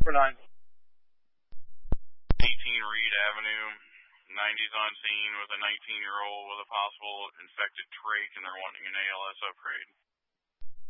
For 9. 18 Reed Avenue, 90's on scene with a 19-year-old with a possible infected trach, and they're wanting an ALS upgrade.